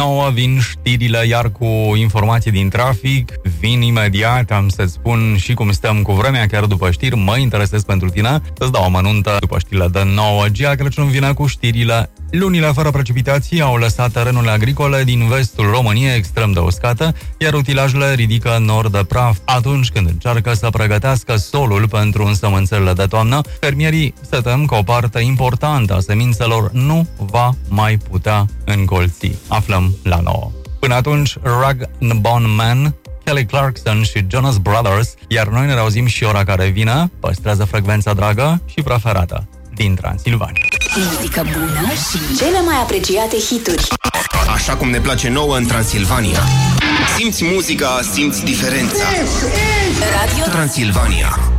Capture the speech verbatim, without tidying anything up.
nouă vin știrile, iar cu informații din trafic vin imediat. Am să-ți spun și cum stăm cu vremea, chiar după știri. Mă interesez pentru tine, să-ți dau o amănuntă după știrile de nouă. Gia Crăciun vine cu știrile. Lunile fără precipitații au lăsat terenurile agricole din vestul României extrem de uscate, iar utilajele ridică nor de praf. Atunci când încearcă să pregătească solul pentru însămânțările de toamnă, fermierii se tem că o parte importantă a semințelor nu va mai putea încolți. Aflăm la nouă. Până atunci, Rag and Bone Man, Kelly Clarkson și Jonas Brothers, iar noi ne reauzim și ora care vine. Păstrează frecvența dragă și preferată din Transilvania. Muzică bună și cele mai apreciate hituri. Așa cum ne place nouă în Transilvania. Simți muzica, simți diferența. Radio Transilvania.